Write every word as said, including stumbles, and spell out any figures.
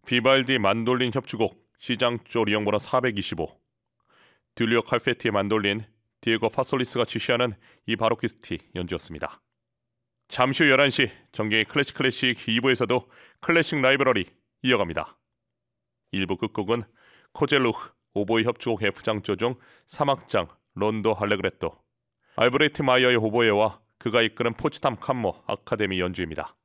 비발디 만돌린 협주곡 시장조 리형번호 사백이십오, 듀리오 칼페티의 만돌린, 디에고 파솔리스가 지시하는 이 바로키스티 연주였습니다. 잠시 후 열한 시 정경의 클래식 클래식 이 부에서도 클래식 라이브러리 이어갑니다. 일 부 끝곡은 코젤루흐 오보이 협주곡 F장조 중 삼 악장 론도 할레그레토, 알브레트 마이어의 오보에와 그가 이끄는 포츠담 캄모 아카데미 연주입니다.